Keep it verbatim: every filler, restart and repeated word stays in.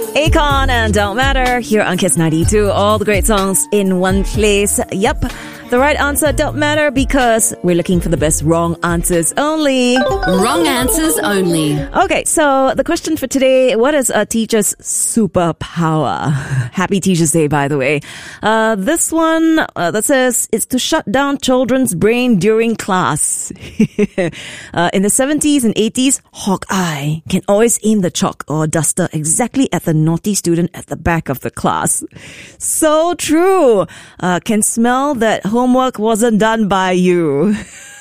Akon and Don't Matter here on Kiss ninety-two. All the great songs in one place. Yep. The right answer don't matter because we're looking for the best wrong answers only. Wrong answers only. Okay, so the question for today, what is a teacher's superpower? Happy Teacher's Day, by the way. Uh, this one uh, that says it's to shut down children's brain during class. uh, in the seventies and eighties, Hawkeye can always aim the chalk or duster exactly at the naughty student at the back of the class. So true. Uh, can smell that homework wasn't done by you.